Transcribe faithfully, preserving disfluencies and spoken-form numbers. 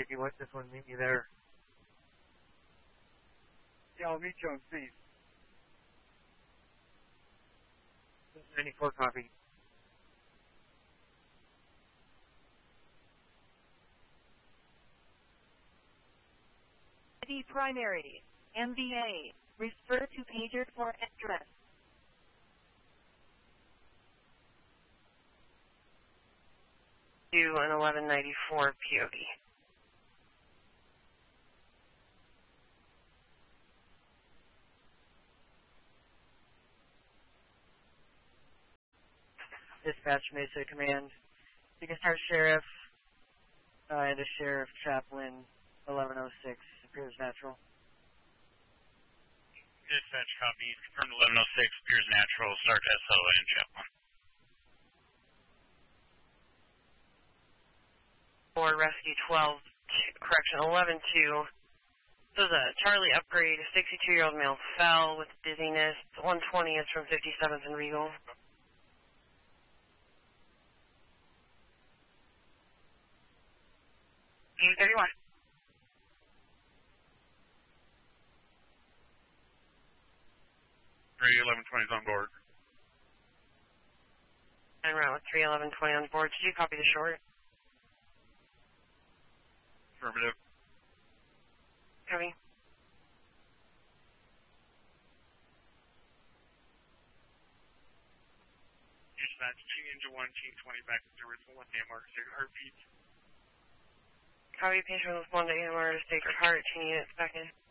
If you want this one, meet me there. Yeah, I'll meet you on scene. ninety-four copy. The primary, M V A, refer to pager for address. To an eleven ninety-four P O V. Dispatch Mesa Command. Beacon Star Sheriff uh, and a Sheriff Chaplain eleven oh six appears natural. Dispatch copy. Confirmed eleven oh six appears natural. Start S O and Chaplain. For Rescue twelve, correction, eleven two. This is a Charlie upgrade. A sixty-two-year-old male fell with dizziness. one twenty is from fifty-seventh and Regal. Team thirty-one. three eleven twenty is on board. And route with three eleven twenty on board. Did you copy the short? Affirmative. Copy. Dispatch, change to one, team twenty back to original one, name mark, state heartbeat. Copy, patient with one to A M R to state heart, two units back in.